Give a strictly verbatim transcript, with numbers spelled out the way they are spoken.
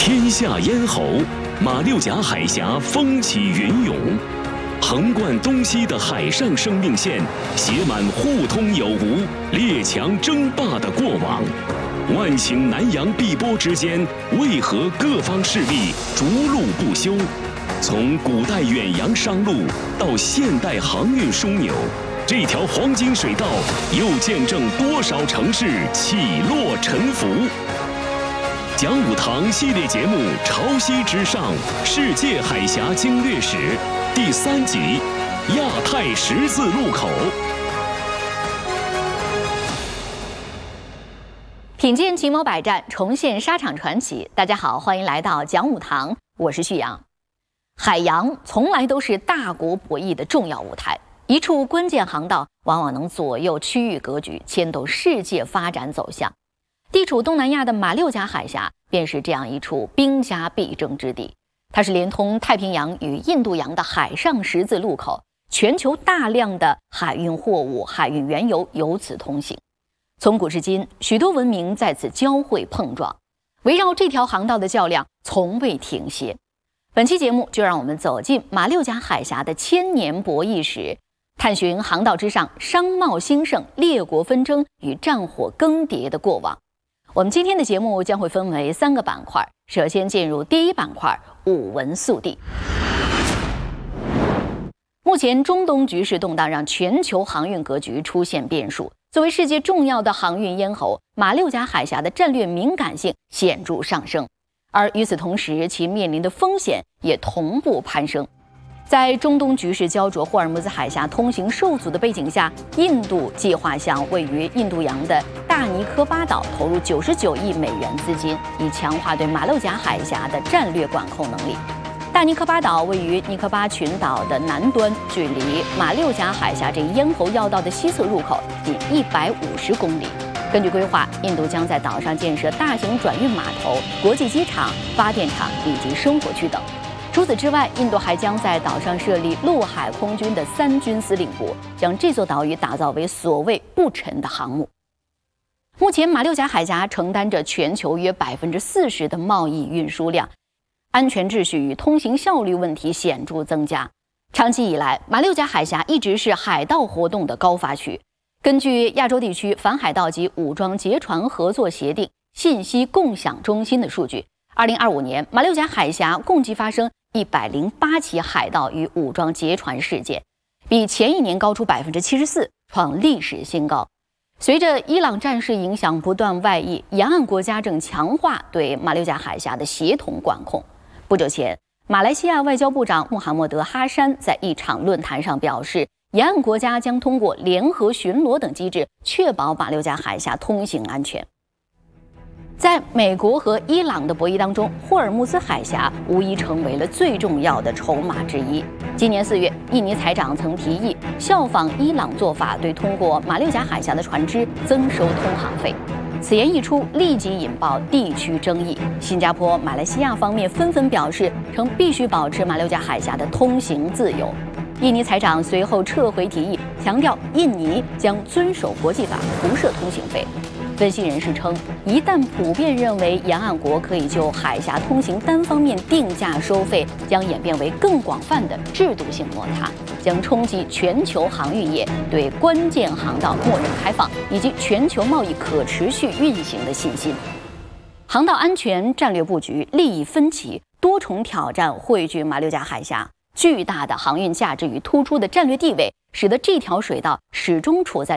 天下咽喉，马六甲海峡风起云涌，横贯东西的海上生命线，写满互通有无、列强争霸的过往。万顷南洋碧波之间，为何各方势力逐鹿不休？从古代远洋商路到现代航运枢纽，这条黄金水道又见证多少城市起落沉浮？讲武堂系列节目《潮汐之上：世界海峡经略史》第三集《亚太十字路口》。 品鉴奇谋百战，重现沙场传奇。大家好，欢迎来到讲武堂，我是旭阳。海洋从来都是大国博弈的重要舞台，一处关键航道往往能左右区域格局，牵动世界发展走向。地处东南亚的马六甲海峡便是这样一处兵家必争之地，它是连通太平洋与印度洋的海上十字路口，全球大量的海运货物、海运原油由此通行。从古至今，许多文明在此交汇碰撞，围绕这条航道的较量从未停歇。本期节目就让我们走进马六甲海峡的千年博弈史，探寻航道之上商贸兴盛、列国纷争与战火更迭的过往。我们今天的节目将会分为三个板块，首先进入第一板块武文速递。目前中东局势动荡，让全球航运格局出现变数。作为世界重要的航运咽喉，马六甲海峡的战略敏感性显著上升，而与此同时，其面临的风险也同步攀升。在中东局势焦灼、霍尔木兹海峡通行受阻的背景下，印度计划向位于印度洋的大尼科巴岛投入九十九亿美元资金，以强化对马六甲海峡的战略管控能力。大尼科巴岛位于尼科巴群岛的南端，距离马六甲海峡这一咽喉要道的西侧入口仅一百五十公里。根据规划，印度将在岛上建设大型转运码头、国际机场、发电厂以及生活区等。除此之外，印度还将在岛上设立陆海空军的三军司令部，将这座岛屿打造为所谓不沉的航母。目前，马六甲海峡承担着全球约百分之四十的贸易运输量。安全秩序与通行效率问题显著增加。长期以来，马六甲海峡一直是海盗活动的高发区。根据亚洲地区反海盗及武装劫船合作协定信息共享中心的数据，二零二五年马六甲海峡共计发生一百零八起海盗与武装劫船事件，比前一年高出百分之七十四，创历史新高。随着伊朗战事影响不断外溢，沿岸国家正强化对马六甲海峡的协同管控。不久前，马来西亚外交部长穆罕默德·哈山在一场论坛上表示，沿岸国家将通过联合巡逻等机制，确保马六甲海峡通行安全。在美国和伊朗的博弈当中，霍尔木兹海峡无疑成为了最重要的筹码之一。今年四月，印尼财长曾提议效仿伊朗做法，对通过马六甲海峡的船只增收通航费。此言一出，立即引爆地区争议。新加坡、马来西亚方面纷纷表示，称必须保持马六甲海峡的通行自由。印尼财长随后撤回提议，强调印尼将遵守国际法，不设通行费。分析人士称，一旦普遍认为沿岸国可以就海峡通行单方面定价收费，将演变为更广泛的制度性摩擦，将冲击全球航运业对关键航道默认开放以及全球贸易可持续运行的信心。航道安全战略布局、利益分歧、多重挑战汇聚马六甲海峡，巨大的航运价值与突出的战略地位，使得这条水道始终处在